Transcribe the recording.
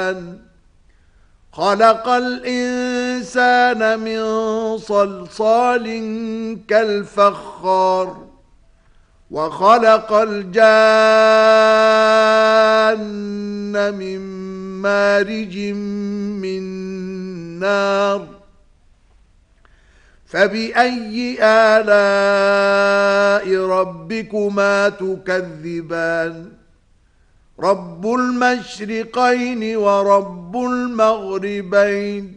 تكذبان خلق الإنسان من صلصال كالفخار وخلق الجان من مارج من نار فبأي آلاء ربكما تكذبان رب المشرقين ورب المغربين